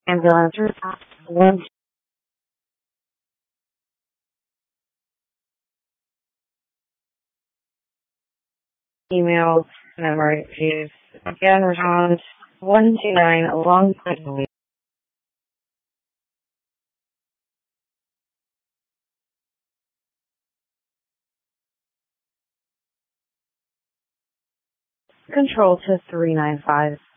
Ambulance response 1 emails and emergencies. Again, respond 129 alongside the control to 395.